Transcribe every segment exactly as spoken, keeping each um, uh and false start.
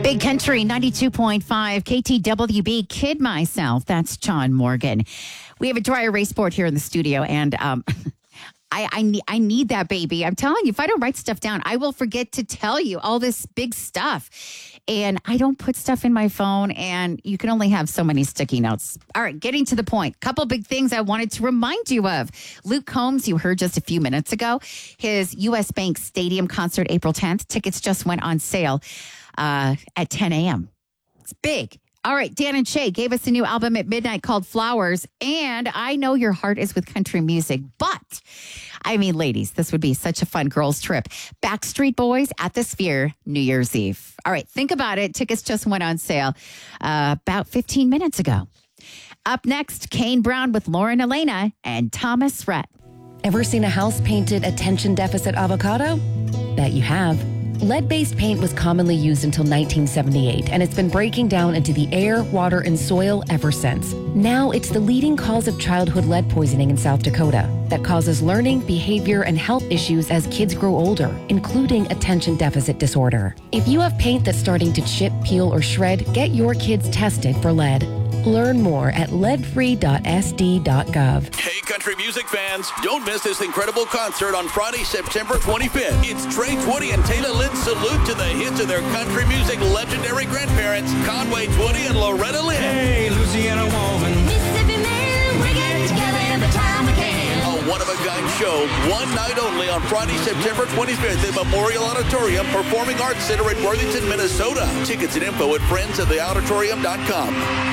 Big Country ninety-two point five K T W B. Kid myself. That's John Morgan. We have a dry erase board here in the studio, and um, I, I, need, I need that, baby. I'm telling you, if I don't write stuff down, I will forget to tell you all this big stuff. And I don't put stuff in my phone, and you can only have so many sticky notes. All right, getting to the point. Couple big things I wanted to remind you of. Luke Combs, you heard just a few minutes ago, his U S Bank Stadium concert, April tenth. Tickets just went on sale uh, at ten a.m. It's big. All right, Dan and Shay gave us a new album at midnight called Flowers. And I know your heart is with country music, but I mean, ladies, this would be such a fun girls' trip. Backstreet Boys at the Sphere, New Year's Eve. All right, think about it. Tickets just went on sale uh, about fifteen minutes ago. Up next, Kane Brown with Lauren Elena and Thomas Rhett. Ever seen a house painted attention deficit avocado? Bet you have. Lead-based paint was commonly used until nineteen seventy-eight, and it's been breaking down into the air, water, and soil ever since. Now it's the leading cause of childhood lead poisoning in South Dakota that causes learning, behavior, and health issues as kids grow older, including attention deficit disorder. If you have paint that's starting to chip, peel, or shred, get your kids tested for lead. Learn more at lead free dot s d dot gov. Hey, country music fans, don't miss this incredible concert on Friday, September twenty-fifth. It's Trey Twitty and Taylor Lynn's salute to the hits of their country music legendary grandparents, Conway Twitty and Loretta Lynn. Hey, Louisiana woman. Mississippi man, we get together every time we can. A one-of-a-kind show, one night only on Friday, September twenty-fifth at Memorial Auditorium, Performing Arts Center in Worthington, Minnesota. Tickets and info at friends of the auditorium dot com.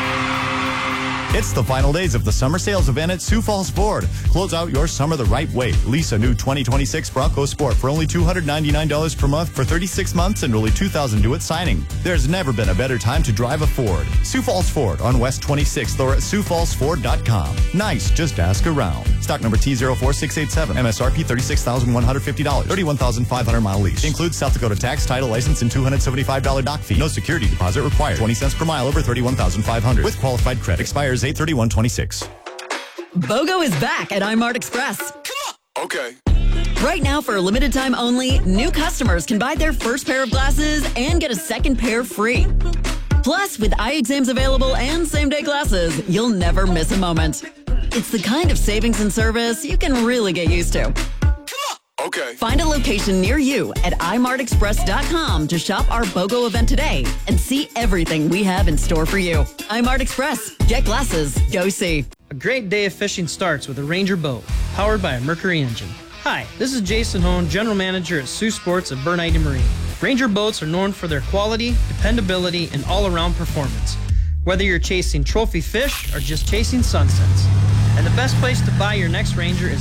It's the final days of the summer sales event at Sioux Falls Ford. Close out your summer the right way. Lease a new twenty twenty-six Bronco Sport for only two hundred ninety-nine dollars per month for thirty-six months and only two thousand dollars due at signing. There's never been a better time to drive a Ford. Sioux Falls Ford on West twenty-sixth or at sioux falls ford dot com. Nice, just ask around. Stock number T zero four six eight seven. M S R P thirty-six thousand one hundred fifty dollars. thirty-one thousand five hundred mile lease. Includes South Dakota tax, title, license, and two hundred seventy-five dollars dock fee. No security deposit required. twenty cents per mile over thirty-one thousand five hundred dollars with qualified credit. Expires eight thirty-one twenty-six. BOGO is back at iMart Express. Okay. Right now, for a limited time only, new customers can buy their first pair of glasses and get a second pair free. Plus, with eye exams available and same-day glasses, you'll never miss a moment. It's the kind of savings and service you can really get used to. Okay. Find a location near you at i mart express dot com to shop our BOGO event today and see everything we have in store for you. iMart Express. Get glasses. Go see. A great day of fishing starts with a Ranger boat, powered by a Mercury engine. Hi, this is Jason Hone, General Manager at Sioux Sports at Bernite Marine. Ranger boats are known for their quality, dependability, and all-around performance. Whether you're chasing trophy fish or just chasing sunsets. And the best place to buy your next Ranger is